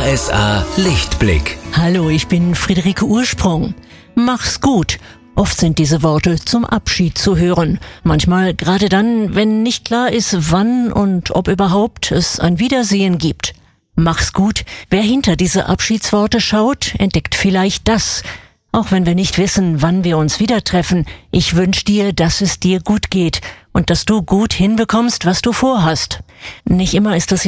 RSA Lichtblick. Hallo, ich bin Friederike Ursprung. Mach's gut. Oft sind diese Worte zum Abschied zu hören. Manchmal gerade dann, wenn nicht klar ist, wann und ob überhaupt es ein Wiedersehen gibt. Mach's gut. Wer hinter diese Abschiedsworte schaut, entdeckt vielleicht das. Auch wenn wir nicht wissen, wann wir uns wieder treffen. Ich wünsche dir, dass es dir gut geht und dass du gut hinbekommst, was du vorhast. Nicht immer ist es